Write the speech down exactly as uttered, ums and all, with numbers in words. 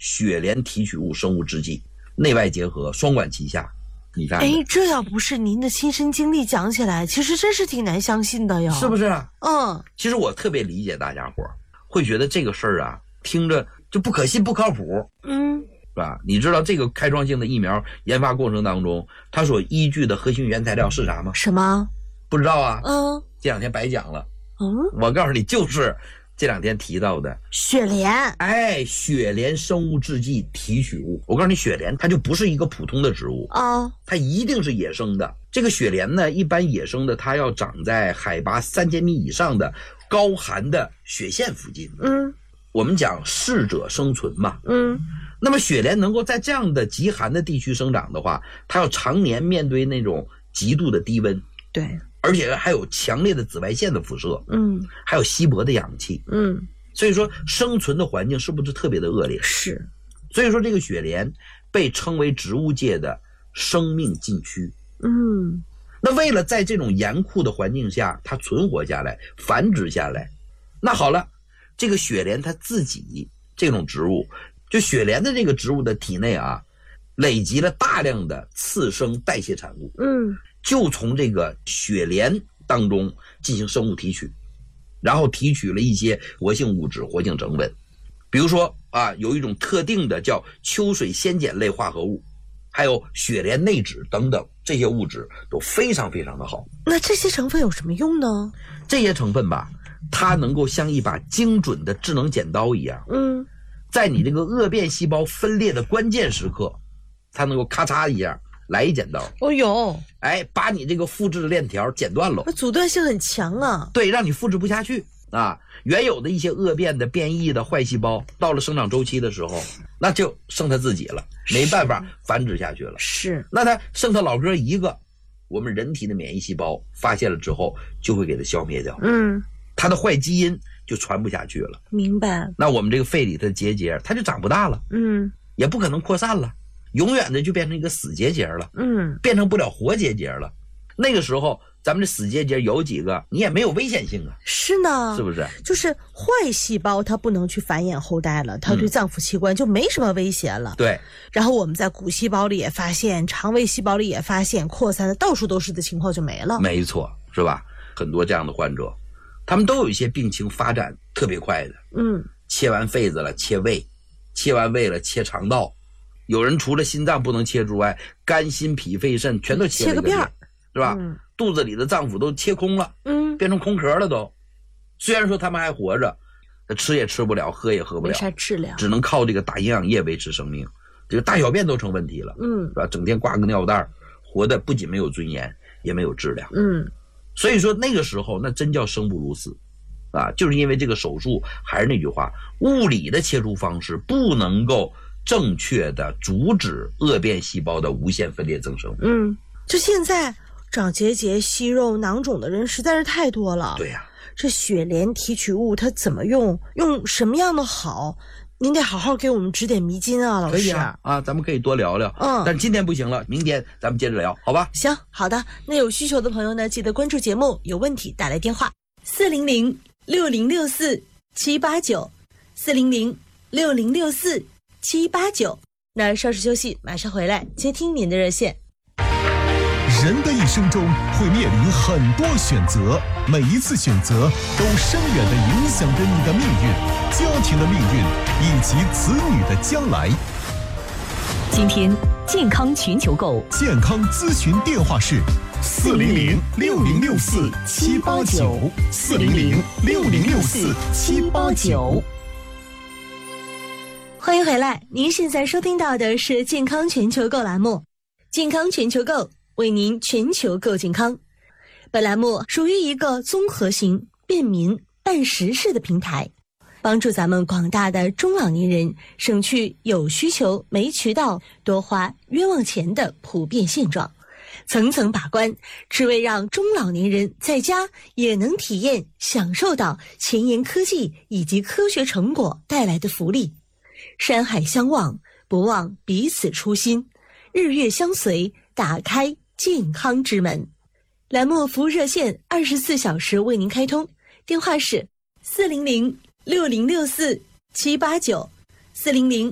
雪莲提取物生物制剂，内外结合，双管齐下。你看， 哎，这要不是您的亲身经历讲起来，其实真是挺难相信的哟， 是不是啊？ 嗯， 其实我特别理解大家伙会觉得这个事儿啊，听着就不可信、不靠谱， 嗯， 是吧？你知道这个开创性的疫苗研发过程当中，它所依据的核心原材料是啥吗？ 什么？ 不知道啊？ 嗯， 这两天白讲了。 嗯， 我告诉你，就是这两天提到的雪莲。 哎，雪莲生物制剂提取物。我告诉你，雪莲它就不是一个普通的植物啊， 它一定是野生的。这个雪莲呢，一般野生的它要长在海拔三千米以上的高寒的雪线附近。 嗯， 我们讲适者生存嘛。 嗯， 那么雪莲能够在这样的极寒的地区生长的话，它要常年面对那种极度的低温， 对， 而且还有强烈的紫外线的辐射， 嗯， 还有稀薄的氧气， 嗯， 所以说生存的环境是不是特别的恶劣？ 是。 所以说这个雪莲被称为植物界的生命禁区。 嗯， 那为了在这种严酷的环境下它存活下来、繁殖下来，那好了，这个雪莲它自己这种植物，就雪莲的这个植物的体内啊，累积了大量的次生代谢产物， 嗯， 就从这个雪莲当中进行生物提取，然后提取了一些活性物质、活性成分，比如说啊，有一种特定的叫秋水仙碱类化合物，还有雪莲内酯等等，这些物质都非常非常的好。 那这些成分有什么用呢？ 这些成分吧，它能够像一把精准的智能剪刀一样， 嗯， 在你这个恶变细胞分裂的关键时刻，它能够咔嚓一样来一剪刀， 哦哟， 哎，把你这个复制的链条剪断了， 那阻断性很强啊。 对，让你复制不下去啊。原有的一些恶变的变异的坏细胞，到了生长周期的时候，那就剩它自己了，没办法繁殖下去了。 是， 那它剩它老哥一个，我们人体的免疫细胞发现了之后，就会给它消灭掉。 嗯， 它的坏基因就传不下去了。 明白。 那我们这个肺里的结节，它就长不大了， 嗯， 也不可能扩散了，永远的就变成一个死结节了， 嗯， 变成不了活结节了。那个时候咱们这死结节有几个，你也没有危险性啊， 是呢， 是不是？ 就是坏细胞它不能去繁衍后代了，它对脏腑器官就没什么威胁了。 对。 然后我们在骨细胞里也发现，肠胃细胞里也发现，扩散的到处都是的情况就没了。 没错，是吧？很多这样的患者，他们都有一些病情发展特别快的。 嗯， 切完肺子了，切胃；切完胃了，切肠道。有人除了心脏不能切之外，肝、心、脾、肺、肾全都切了一个遍，是吧？嗯，肚子里的脏腑都切空了，嗯，变成空壳了都。虽然说他们还活着，吃也吃不了，喝也喝不了， 没啥质量， 只能靠这个打营养液维持生命。这个大小便都成问题了，嗯，是吧？整天挂个尿袋，活的不仅没有尊严，也没有质量，嗯。所以说那个时候那真叫生不如死，啊，就是因为这个手术，还是那句话，物理的切除方式不能够正确的阻止恶变细胞的无限分裂增生。 嗯，就现在长结节、息肉、囊肿的人实在是太多了。 对呀、啊， 这雪莲提取物它怎么用？用什么样的好？您得好好给我们指点迷津啊，老师。 可以啊，啊，咱们可以多聊聊。嗯，但是今天不行了，明天咱们接着聊，好吧？ 行，好的。那有需求的朋友呢，记得关注节目，有问题打来电话四零零六零六四七八九四零零六零六四七八九。那稍事休息，马上回来接听您的热线。 人的一生中会面临很多选择，每一次选择都深远地影响着你的命运、家庭的命运以及子女的将来。 今天健康全球购健康咨询电话是四零零六零六四七八九四零零六零六四七八九。 欢迎回来，您现在收听到的是健康全球购栏目，健康全球购为您全球购健康。本栏目属于一个综合型、便民、办实事的平台，帮助咱们广大的中老年人省去有需求没渠道、多花冤枉钱的普遍现状，层层把关，只为让中老年人在家也能体验享受到前沿科技以及科学成果带来的福利。山海相望，不忘彼此初心，日月相随，打开健康之门。栏目服务热线二十四小时为您开通，电话是四零零六零六四七八九四零零